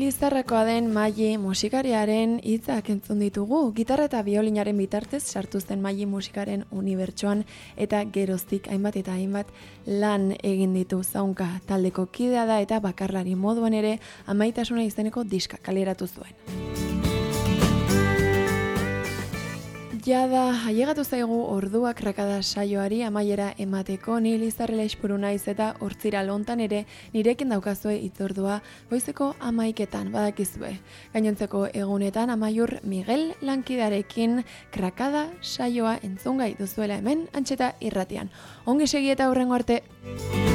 Lizarrakoa den Maili musikariaren hitzak entzun ditugu. Gitarra eta biolinaren bitartez sartu zen Maili musikaren unibertsoan eta geroztik hainbat eta hainbat lan egin ditu. Zaunka taldeko kidea da eta bakarlari moduan ere Amaitasuna izeneko diska kaleratu zuen. Jada, ailegatu zaigu orduak Krakada saioari amaiera emateko. Ni Lizarrela Ispuru naiz eta hortzira lontan ere nirekin daukazue hitzordua goizeko 11etan badakizue. Gainontzeko egunetan Amaiur Miguel lankidarekin Krakada saioa entzungai duzuela hemen Antxeta Irratian. Ongi segi eta hurrengo arte.